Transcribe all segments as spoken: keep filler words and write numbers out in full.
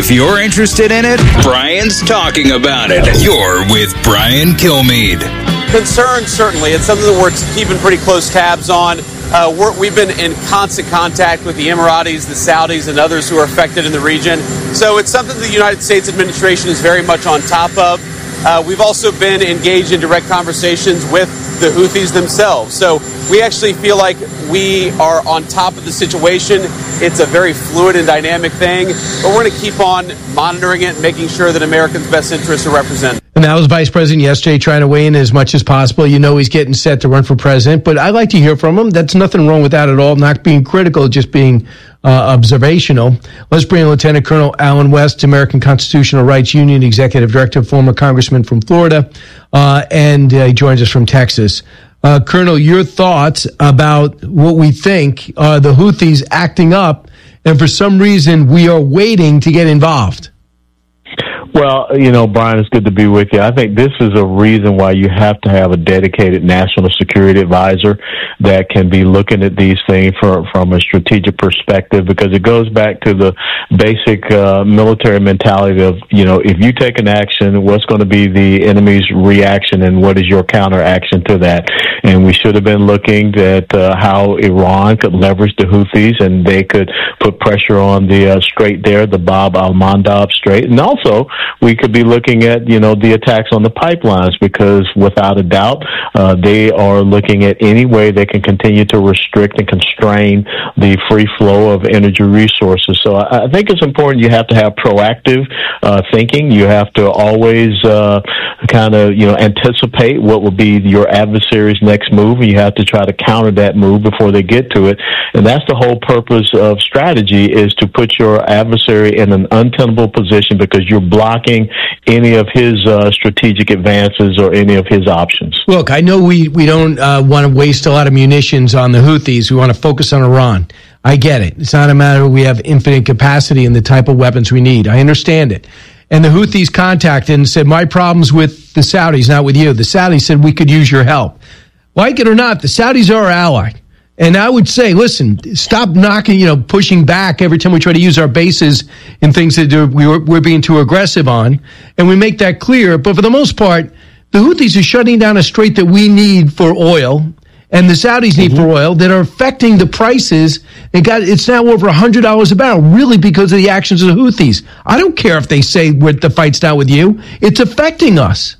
If you're interested in it, Brian's talking about it. You're with Brian Kilmeade. Concern, certainly. It's something that we're keeping pretty close tabs on. Uh, we're, we've been in constant contact with the Emiratis, the Saudis, and others who are affected in the region. So it's something the United States administration is very much on top of. Uh, we've also been engaged in direct conversations with the Houthis themselves. So we actually feel like we are on top of the situation. It's a very fluid and dynamic thing, but we're going to keep on monitoring it and making sure that Americans' best interests are represented. And that was Vice President yesterday trying to weigh in as much as possible. You know he's getting set to run for president, but I like to hear from him. That's nothing wrong with that at all. Not being critical, just being uh, observational. Let's bring in Lieutenant Colonel Allen West, American Constitutional Rights Union Executive Director, former Congressman from Florida, uh, and uh, he joins us from Texas. Uh, Colonel, your thoughts about what we think are the Houthis acting up, and for some reason we are waiting to get involved. Well, you know, Brian, it's good to be with you. I think this is a reason why you have to have a dedicated national security advisor that can be looking at these things for, from a strategic perspective, because it goes back to the basic uh, military mentality of, you know, if you take an action, what's going to be the enemy's reaction and what is your counteraction to that? And we should have been looking at uh, how Iran could leverage the Houthis and they could put pressure on the uh, strait there, the Bab al-Mandab Strait. And also, we could be looking at, you know, the attacks on the pipelines, because without a doubt, uh, they are looking at any way they can continue to restrict and constrain the free flow of energy resources. So I, I think it's important you have to have proactive uh, thinking. You have to always uh, kind of, you know, anticipate what will be your adversary's next move, and you have to try to counter that move before they get to it. And that's the whole purpose of strategy, is to put your adversary in an untenable position, because you're blocking any of his uh, strategic advances or any of his options. Look, I know we, we don't uh, want to waste a lot of munitions on the Houthis. We want to focus on Iran. I get it. It's not a matter of we have infinite capacity in the type of weapons we need. I understand it. And the Houthis contacted and said, my problem's with the Saudis, not with you. The Saudis said, we could use your help. Like it or not, the Saudis are our ally. And I would say, listen, stop knocking, you know, pushing back every time we try to use our bases in things that we were, we're being too aggressive on. And we make that clear. But for the most part, the Houthis are shutting down a strait that we need for oil, and the Saudis need mm-hmm. for oil, that are affecting the prices. It got, it's now over one hundred dollars a barrel, really because of the actions of the Houthis. I don't care if they say we're, the fight's not with you. It's affecting us.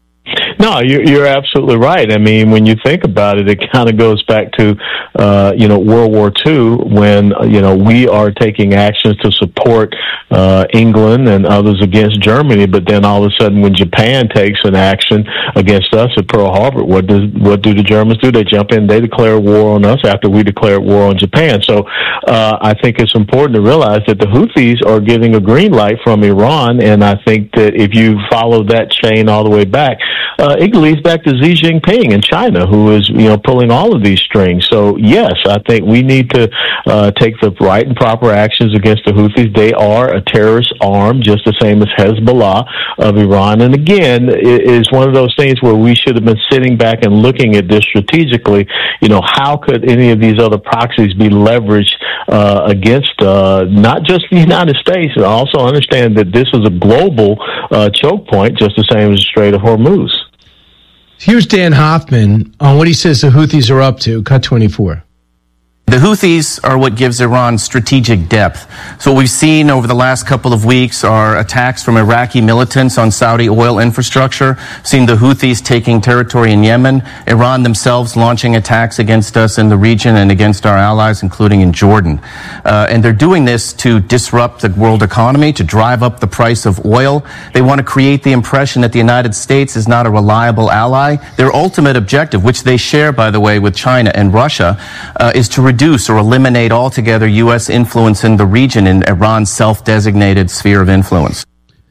No, you're, you're absolutely right. I mean, when you think about it, it kind of goes back to, uh, you know, World War Two, when, you know, we are taking actions to support uh, England and others against Germany. But then all of a sudden, when Japan takes an action against us at Pearl Harbor, what does what do the Germans do? They jump in, they declare war on us after we declare war on Japan. So uh, I think it's important to realize that the Houthis are getting a green light from Iran. And I think that if you follow that chain all the way back, Uh, it leads back to Xi Jinping in China, who is, you know, pulling all of these strings. So, yes, I think we need to uh, take the right and proper actions against the Houthis. They are a terrorist arm, just the same as Hezbollah of Iran. And, again, it is one of those things where we should have been sitting back and looking at this strategically. You know, how could any of these other proxies be leveraged uh, against uh, not just the United States, but also understand that this is a global uh, choke point, just the same as the Strait of Hormuz. Here's Dan Hoffman on what he says the Houthis are up to. Cut twenty-four. The Houthis are what gives Iran strategic depth. So what we've seen over the last couple of weeks are attacks from Iraqi militants on Saudi oil infrastructure, seen the Houthis taking territory in Yemen, Iran themselves launching attacks against us in the region and against our allies, including in Jordan. Uh, and they're doing this to disrupt the world economy, to drive up the price of oil. They want to create the impression that the United States is not a reliable ally. Their ultimate objective, which they share, by the way, with China and Russia, uh, is to reduce reduce or eliminate altogether U S influence in the region, in Iran's self-designated sphere of influence.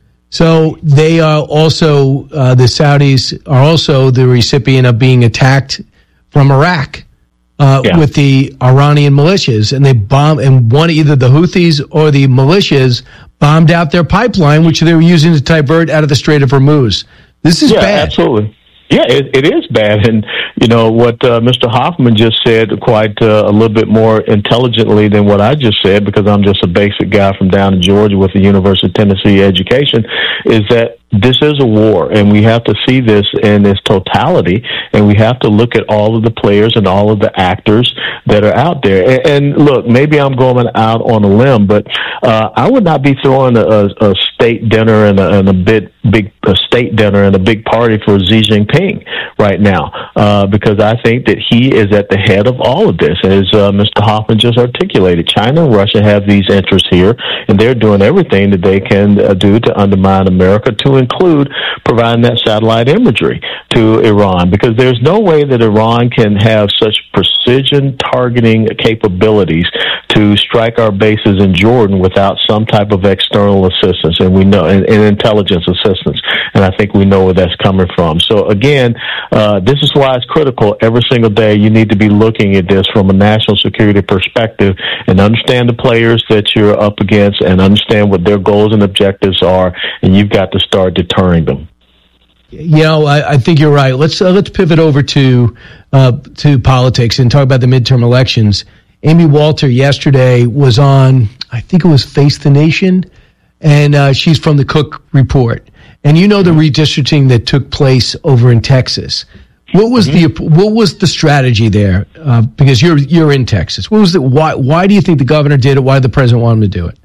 So they are also, uh, the Saudis are also the recipient of being attacked from Iraq uh, yeah. with the Iranian militias. And they bomb, and one, either the Houthis or the militias bombed out their pipeline, which they were using to divert out of the Strait of Hormuz. This is yeah, bad. Absolutely. Yeah, it, it is bad. And, you know, what uh, Mister Hoffman just said quite uh, a little bit more intelligently than what I just said, because I'm just a basic guy from down in Georgia with the University of Tennessee education, is that this is a war, and we have to see this in its totality, and we have to look at all of the players and all of the actors that are out there. And, and look, maybe I'm going out on a limb, but uh, I would not be throwing a, a state dinner and a, and a big, big a state dinner and a big party for Xi Jinping right now, uh, because I think that he is at the head of all of this, as uh, Mister Hoffman just articulated. China and Russia have these interests here, and they're doing everything that they can uh, do to undermine America, to include providing that satellite imagery to Iran, because there's no way that Iran can have such precision targeting capabilities to strike our bases in Jordan without some type of external assistance, and we know, and, and intelligence assistance, and I think we know where that's coming from. So again, uh, this is why it's critical every single day. You need to be looking at this from a national security perspective and understand the players that you're up against and understand what their goals and objectives are, and you've got to start deterring them. You know, I, I think you're right. Let's uh, let's pivot over to uh, to politics and talk about the midterm elections. Amy Walter yesterday was on, I think it was Face the Nation, and uh, she's from the Cook Report. And you know the redistricting that took place over in Texas. What was mm-hmm. the what was the strategy there? Uh, because you're you're in Texas. What was the why? Why do you think the governor did it? Why did the president want him to do it?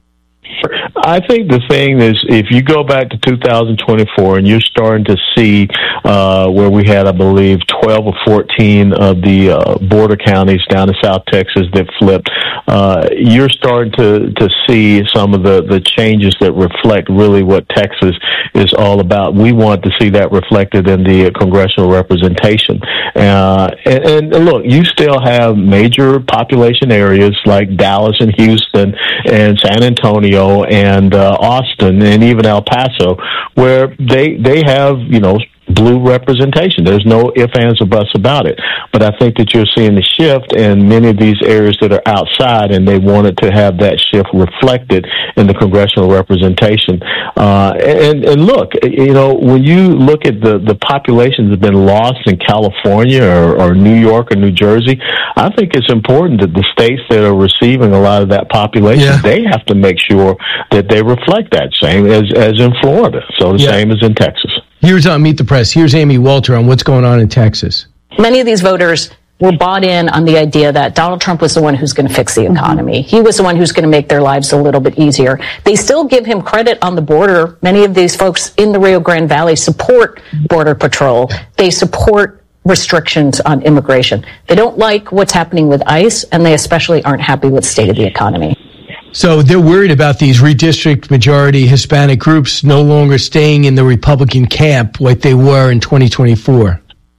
I think the thing is, if you go back to two thousand twenty-four and you're starting to see uh, where we had, I believe, twelve or fourteen of the uh, border counties down in South Texas that flipped, uh, you're starting to, to see some of the, the changes that reflect really what Texas is all about. We want to see that reflected in the uh, congressional representation. Uh, and, and look, you still have major population areas like Dallas and Houston and San Antonio and and uh, Austin and even El Paso, where they they have, you know, blue representation. There's no ifs, ands, or buts about it. But I think that you're seeing the shift in many of these areas that are outside, and they wanted to have that shift reflected in the congressional representation. Uh, and, and look, you know, when you look at the, the populations that have been lost in California or, or New York or New Jersey, I think it's important that the states that are receiving a lot of that population, yeah. they have to make sure that they reflect that, same as, as in Florida, so the yeah. same as in Texas. Here's on Meet the Press. Here's Amy Walter on what's going on in Texas. Many of these voters were bought in on the idea that Donald Trump was the one who's going to fix the economy. He was the one who's going to make their lives a little bit easier. They still give him credit on the border. Many of these folks in the Rio Grande Valley support Border Patrol. They support restrictions on immigration. They don't like what's happening with ICE, and they especially aren't happy with the state of the economy. So they're worried about these redistrict majority Hispanic groups no longer staying in the Republican camp like they were in twenty twenty-four.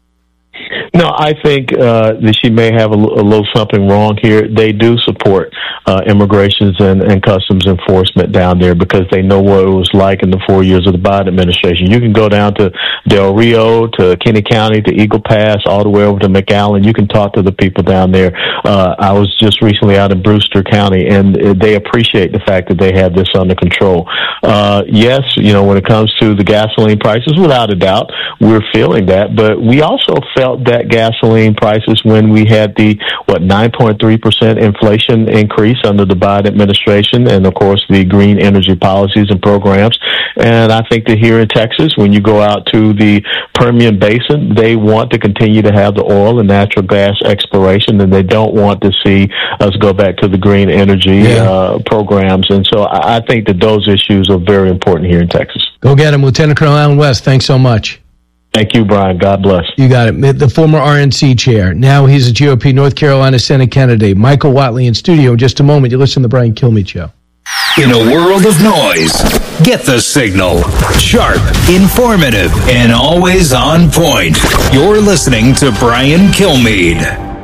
No, I think uh, that she may have a, l- a little something wrong here. They do support uh, immigrations and, and customs enforcement down there because they know what it was like in the four years of the Biden administration. You can go down to Del Rio, to Kinney County, to Eagle Pass, all the way over to McAllen. You can talk to the people down there. Uh, I was just recently out in Brewster County, and they appreciate the fact that they have this under control. Uh, yes, you know, when it comes to the gasoline prices, without a doubt, we're feeling that, but we also felt that gasoline prices when we had the, what, nine point three percent inflation increase under the Biden administration, and of course the green energy policies and programs. And I think that here in Texas, when you go out to the Permian Basin, they want to continue to have the oil and natural gas exploration, and they don't want to see us go back to the green energy yeah. uh, programs. And so I, I think that those issues are very important here in Texas. Go get him, Lieutenant Colonel Allen West. Thanks so much. Thank you, Brian. God bless. You got it. The former R N C chair. Now he's a G O P North Carolina Senate candidate. Michael Watley in studio in just a moment. You listen to the Brian Kilmeade Show. In a world of noise, get the signal. Sharp, informative, and always on point. You're listening to Brian Kilmeade.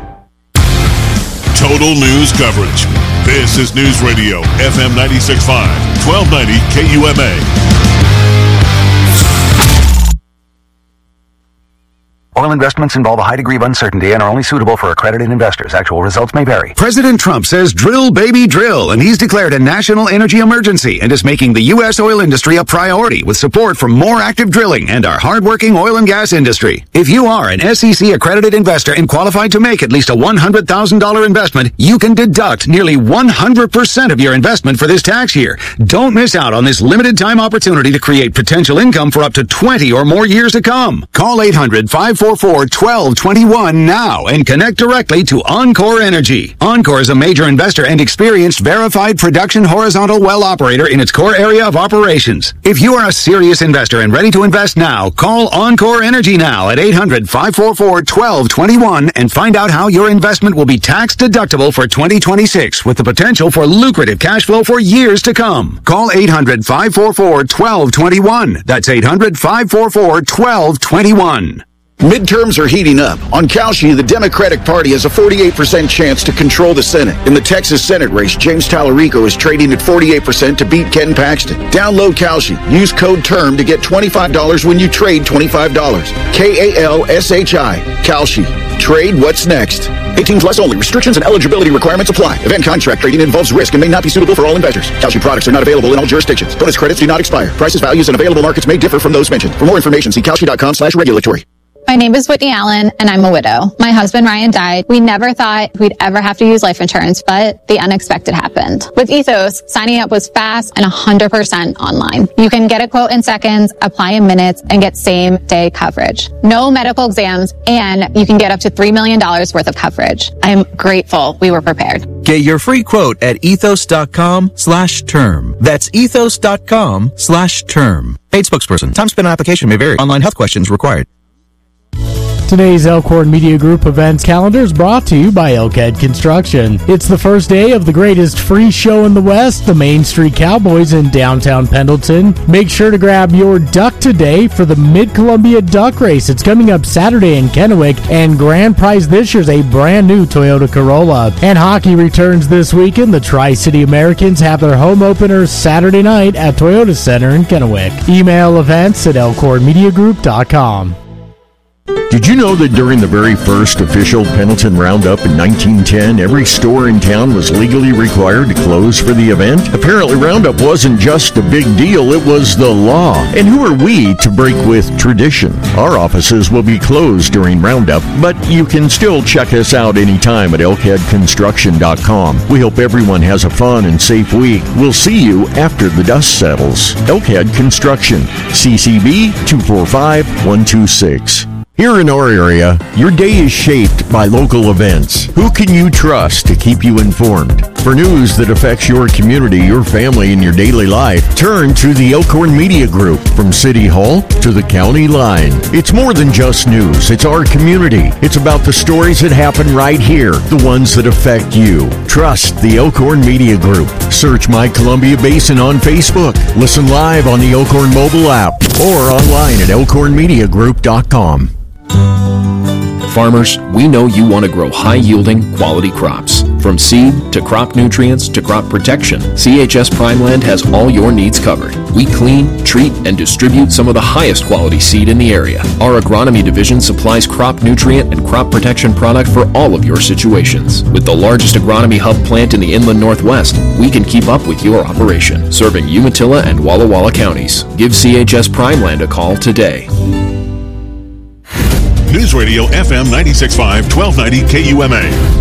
Total news coverage. This is News Radio, F M ninety-six point five, twelve ninety K U M A. Oil investments involve a high degree of uncertainty and are only suitable for accredited investors. Actual results may vary. President Trump says drill, baby, drill, and he's declared a national energy emergency and is making the U S oil industry a priority with support from more active drilling and our hardworking oil and gas industry. If you are an S E C accredited investor and qualified to make at least a one hundred thousand dollars investment, you can deduct nearly one hundred percent of your investment for this tax year. Don't miss out on this limited time opportunity to create potential income for up to twenty or more years to come. Call eight hundred, five four four, one two two one now and connect directly to Encore Energy. Encore is a major investor and experienced verified production horizontal well operator in its core area of operations. If you are a serious investor and ready to invest now, call Encore Energy now at eight hundred, five four four, one two two one and find out how your investment will be tax deductible for twenty twenty-six with the potential for lucrative cash flow for years to come. Call eight hundred, five four four, one two two one. That's eight hundred, five four four, one two two one. Midterms are heating up. On Kalshi, the Democratic Party has a forty-eight percent chance to control the Senate. In the Texas Senate race, James Tallarico is trading at forty-eight percent to beat Ken Paxton. Download Kalshi. Use code TERM to get twenty-five dollars when you trade twenty-five dollars. K A L S H I. Kalshi. Trade what's next. eighteen plus only. Restrictions and eligibility requirements apply. Event contract trading involves risk and may not be suitable for all investors. Kalshi products are not available in all jurisdictions. Bonus credits do not expire. Prices, values, and available markets may differ from those mentioned. For more information, see kalshi.com slash regulatory. My name is Whitney Allen, and I'm a widow. My husband, Ryan, died. We never thought we'd ever have to use life insurance, but the unexpected happened. With Ethos, signing up was fast and one hundred percent online. You can get a quote in seconds, apply in minutes, and get same-day coverage. No medical exams, and you can get up to three million dollars worth of coverage. I'm grateful we were prepared. Get your free quote at ethos.com slash term. That's ethos.com slash term. Paid spokesperson. Time spent on application may vary. Online health questions required. Today's Elkhorn Media Group events calendar is brought to you by Elkhead Construction. It's the first day of the greatest free show in the West, the Main Street Cowboys in downtown Pendleton. Make sure to grab your duck today for the Mid-Columbia Duck Race. It's coming up Saturday in Kennewick, and grand prize this year is a brand new Toyota Corolla. And hockey returns this weekend. The Tri-City Americans have their home opener Saturday night at Toyota Center in Kennewick. Email events at elkhorn media group dot com. Did you know that during the very first official Pendleton Roundup in nineteen ten, every store in town was legally required to close for the event? Apparently, Roundup wasn't just a big deal, it was the law. And who are we to break with tradition? Our offices will be closed during Roundup, but you can still check us out anytime at elkhead construction dot com. We hope everyone has a fun and safe week. We'll see you after the dust settles. Elkhead Construction, C C B two four five, one two six. Here in our area, your day is shaped by local events. Who can you trust to keep you informed? For news that affects your community, your family, and your daily life, turn to the Elkhorn Media Group. From City Hall to the county line. It's more than just news. It's our community. It's about the stories that happen right here, the ones that affect you. Trust the Elkhorn Media Group. Search My Columbia Basin on Facebook. Listen live on the Elkhorn mobile app or online at elkhorn media group dot com. Farmers, we know you want to grow high-yielding, quality crops. From seed to crop nutrients to crop protection, C H S Primeland has all your needs covered. We clean, treat, and distribute some of the highest quality seed in the area. Our agronomy division supplies crop nutrient and crop protection product for all of your situations. With the largest agronomy hub plant in the inland Northwest, we can keep up with your operation, serving Umatilla and Walla Walla counties. Give C H S Primeland a call today. News Radio F M ninety-six point five, twelve ninety K U M A.